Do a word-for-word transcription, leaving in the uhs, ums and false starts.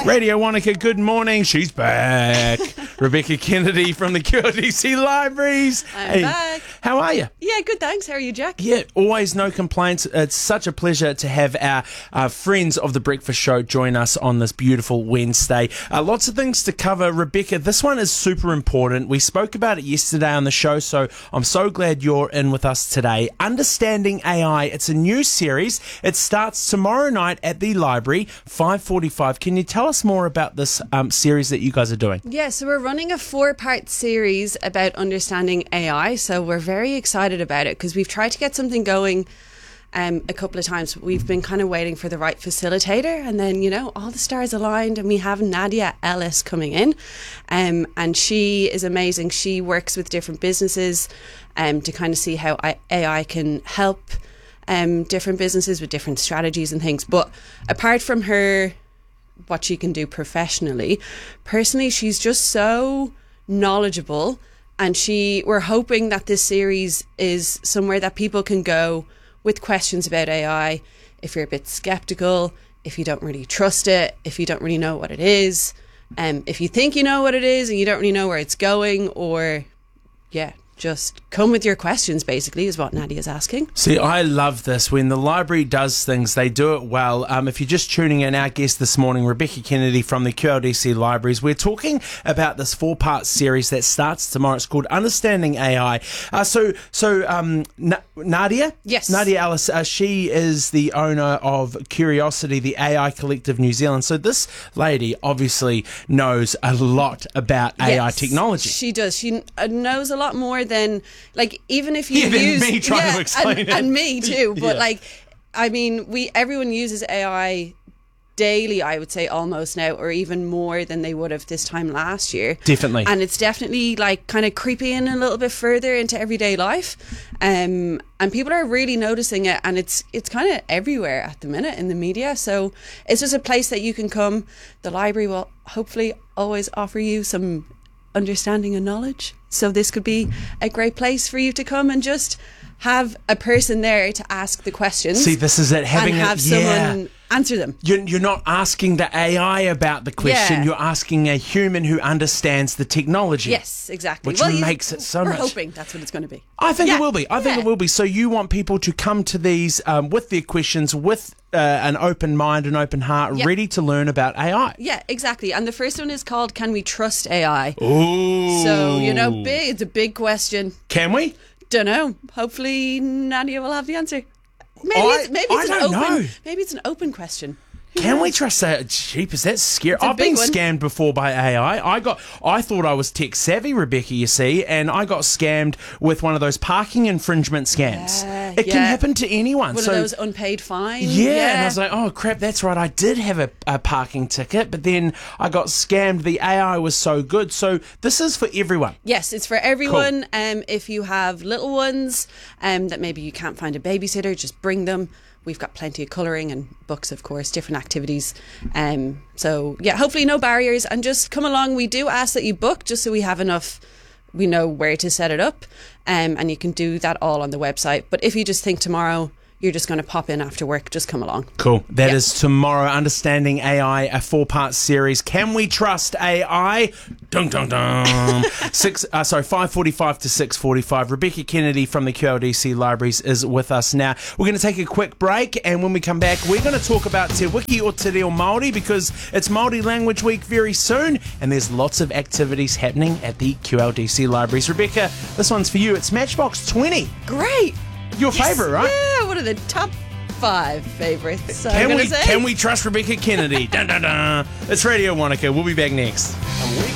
Radio Wanaka, good morning. She's back. Rebecca Kennedy from the Q L D C Libraries. I'm hey, back. How are you? Yeah, good, thanks. How are you, Jack? Yeah, always no complaints. It's such a pleasure to have our uh, friends of The Breakfast Show join us on this beautiful Wednesday. Uh, lots of things to cover. Rebecca, this one is super important. We spoke about it yesterday on the show, so I'm so glad you're in with us today. Understanding A I. It's a new series. It starts tomorrow night at the library, five forty-five. Can you tell us more about this um, series that you guys are doing? Yeah, so we're running a four-part series about understanding A I, so we're very excited about it because we've tried to get something going um, a couple of times. We've been kind of waiting for the right facilitator, and then, you know, all the stars aligned, and we have Nadia Ellis coming in, um, and she is amazing. She works with different businesses um, to kind of see how I- A I can help um, different businesses with different strategies and things. But apart from her, what she can do professionally, personally, she's just so knowledgeable, and she we're hoping that this series is somewhere that people can go with questions about A I. If you're a bit skeptical, if you don't really trust it, if you don't really know what it is, um, if you think you know what it is and you don't really know where it's going, or yeah, just come with your questions, basically, is what Nadia's asking. See, I love this. When the library does things, they do it well. Um, if you're just tuning in, our guest this morning, Rebecca Kennedy from the Q L D C Libraries, we're talking about this four-part series that starts tomorrow. It's called Understanding A I. Uh, so, so um, Na- Nadia? Yes. Nadia Ellis, uh, she is the owner of Curiosity, the A I Collective New Zealand. So this lady obviously knows a lot about Yes, A I technology. She does. She uh, knows a lot more than, like, even if you Even use me trying yeah, to explain and, it. and me too. But Yeah. like, I mean, we everyone uses A I daily, I would say, almost now, or even more than they would have this time last year. Definitely. And it's definitely like kind of creeping in a little bit further into everyday life. Um, and people are really noticing it, and it's it's kind of everywhere at the minute in the media. So it's just a place that you can come. The library will hopefully always offer you some understanding and knowledge. So this could be a great place for you to come and just have a person there to ask the questions. See, this is it. Having and a- have yeah. someone answer them. You're, you're not asking the A I about the question. Yeah. You're asking a human who understands the technology. Yes, exactly. Which you- makes it so we're much- hoping that's what it's going to be. I think Yeah. it will be. I think Yeah. it will be. So you want people to come to these um, with their questions, with uh, an open mind, an open heart, Yeah. ready to learn about A I. Yeah, exactly. And the first one is called "Can We Trust A I?" Ooh. So, you know, big, it's a big question. Can we? Don't know. Hopefully, Nadia will have the answer. Maybe I- it's, maybe I it's an don't open. know. Maybe it's an open question. Who Can we knows? trust that? Jeepers, that's scary. a I've been big one. scammed before by A I. I got, I thought I was tech savvy, Rebecca, you see, and I got scammed with one of those parking infringement scams. Yeah, it can yeah. happen to anyone. One so of those unpaid fines. Yeah, and I was like, oh crap, that's right. I did have a, a parking ticket, but then I got scammed. The A I was so good. So this is for everyone. Yes, it's for everyone. Um, if you have little ones, um, that maybe you can't find a babysitter, just bring them. We've got plenty of colouring and books, of course, different activities. Um, so yeah, hopefully no barriers, and just come along. We do ask that you book just so we have enough. We know where to set it up, um, and you can do that all on the website. But if you just think tomorrow you're just going to pop in after work, just come along. Cool. That Yeah. is tomorrow. Understanding A I, a four-part series. Can we trust A I? Dun dun dun. Six. Uh, sorry, five forty-five to six forty-five. Rebecca Kennedy from the Q L D C Libraries is with us now. We're going to take a quick break, and when we come back, we're going to talk about Te Wiki o Te Reo Māori, because it's Māori Language Week very soon, and there's lots of activities happening at the Q L D C Libraries. Rebecca, this one's for you. It's Matchbox twenty. Great. Your favourite, right? Yeah, one of the top five favourites. I'm Can gonna we, say. can we trust Rebecca Kennedy? Dun, dun, dun. It's Radio Wanaka. We'll be back next.